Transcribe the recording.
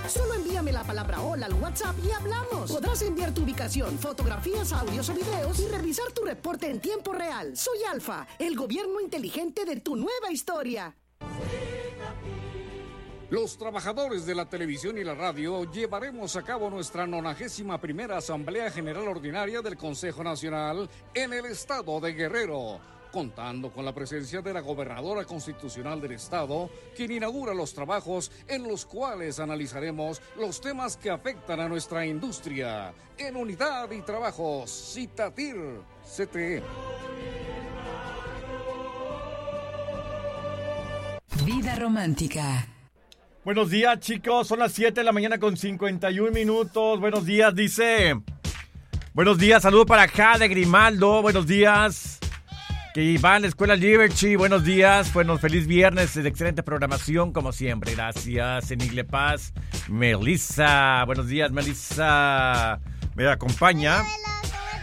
Solo envíame la palabra hola al WhatsApp y hablamos. Podrás enviar tu ubicación, fotografías, audios o videos y revisar tu reporte en tiempo real. Soy Alfa, el gobierno inteligente de tu nueva historia. Los trabajadores de la televisión y la radio llevaremos a cabo nuestra 91ª Asamblea General Ordinaria del Consejo Nacional en el estado de Guerrero, contando con la presencia de la gobernadora constitucional del estado, quien inaugura los trabajos en los cuales analizaremos los temas que afectan a nuestra industria. En Unidad y Trabajos, Citatir, CTE. Vida romántica. Buenos días, chicos. Son las 7 de la mañana con 51 minutos. Buenos días, dice. Buenos días, saludo para Jade Grimaldo. Buenos días. Que va a la escuela Liberty. Buenos días. Bueno, feliz viernes. De excelente programación, como siempre. Gracias. Enigle Paz. Melissa. Buenos días, Melissa. Me acompaña.